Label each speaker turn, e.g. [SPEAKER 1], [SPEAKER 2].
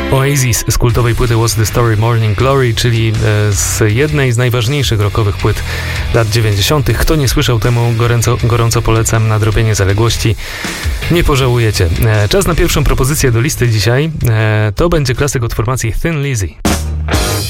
[SPEAKER 1] Oasis z kultowej płyty What's the Story Morning Glory, czyli z jednej z najważniejszych rockowych płyt lat 90. Kto nie słyszał, temu gorąco polecam nadrobienie zaległości. Nie pożałujecie. Czas na pierwszą propozycję do listy dzisiaj. To będzie klasyk od formacji Thin Lizzy.